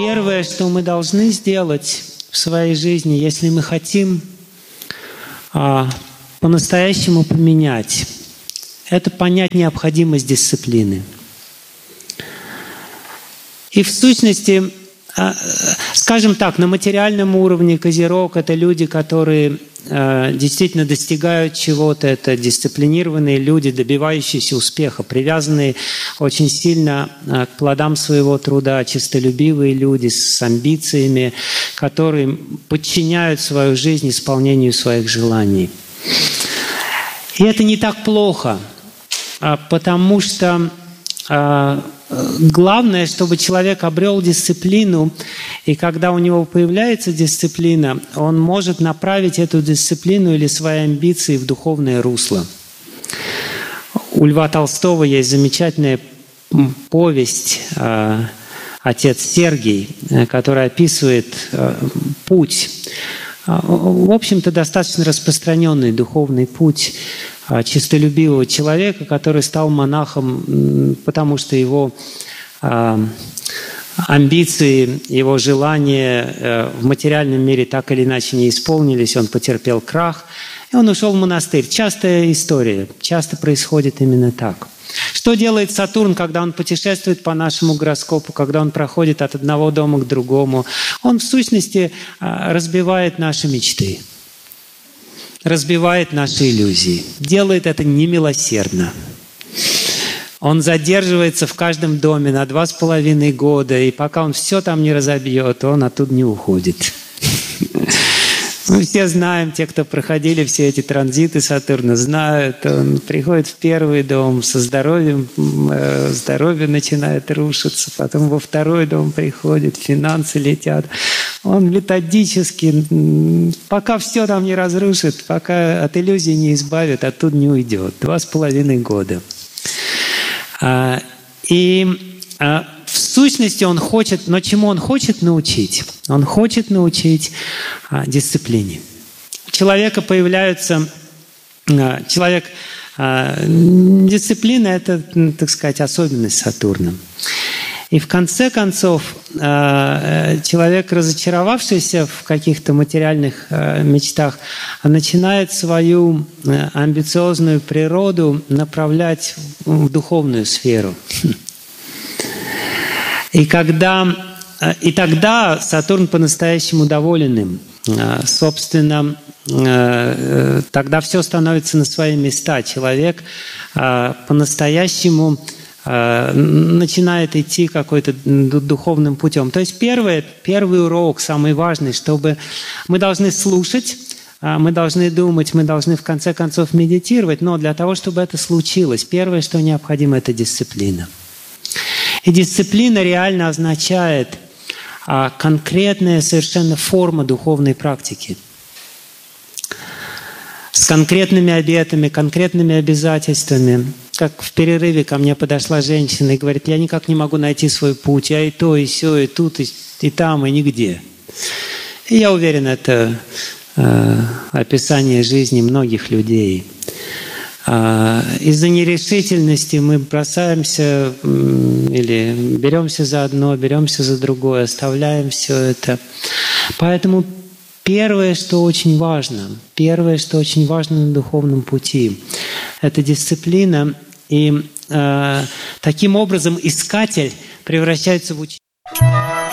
Первое, что мы должны сделать в своей жизни, если мы хотим по-настоящему поменять, это понять необходимость дисциплины. И в сущности, скажем так, на материальном уровне Козерог — это люди, которые действительно достигают чего-то, это дисциплинированные люди, добивающиеся успеха, привязанные очень сильно к плодам своего труда, честолюбивые люди с амбициями, которые подчиняют свою жизнь исполнению своих желаний. И это не так плохо, потому что главное, чтобы человек обрел дисциплину, и когда у него появляется дисциплина, он может направить эту дисциплину или свои амбиции в духовное русло. У Льва Толстого есть замечательная повесть «Отец Сергий», которая описывает путь, в общем-то, достаточно распространенный духовный путь честолюбивого человека, который стал монахом, потому что его амбиции, его желания в материальном мире так или иначе не исполнились, он потерпел крах, и он ушел в монастырь. Частая история, часто происходит именно так. Что делает Сатурн, когда он путешествует по нашему гороскопу, когда он проходит от одного дома к другому? Он в сущности разбивает наши мечты, разбивает наши иллюзии, делает это немилосердно. Он задерживается в каждом доме на 2,5 года, и пока он все там не разобьет, он оттуда не уходит. Мы все знаем, те, кто проходили все эти транзиты Сатурна, знают, он приходит в первый дом, со здоровьем, здоровье начинает рушиться, потом во второй дом приходит, финансы летят. Он методически, пока все там не разрушит, пока от иллюзий не избавит, оттуда не уйдет. 2,5 года. В сущности он хочет, но чему он хочет научить? Он хочет научить дисциплине. У человека появляется... Дисциплина — это, так сказать, особенность Сатурна. И в конце концов человек, разочаровавшийся в каких-то материальных мечтах, начинает свою амбициозную природу направлять в духовную сферу. И тогда Сатурн по-настоящему доволен им. Собственно, тогда все становится на свои места. Человек по-настоящему начинает идти какой-то духовным путем. То есть первый урок, самый важный, чтобы мы должны слушать, мы должны думать, мы должны в конце концов медитировать, но для того, чтобы это случилось, первое, что необходимо, это дисциплина. И дисциплина реально означает конкретная совершенно форма духовной практики. С конкретными обетами, конкретными обязательствами. Как в перерыве ко мне подошла женщина и говорит: я никак не могу найти свой путь, я и то, и сё, и тут, и там, и нигде. И я уверен, это описание жизни многих людей. Из-за нерешительности мы бросаемся или беремся за одно, беремся за другое, оставляем все это. Поэтому первое, что очень важно на духовном пути, это дисциплина. И таким образом искатель превращается в учителя.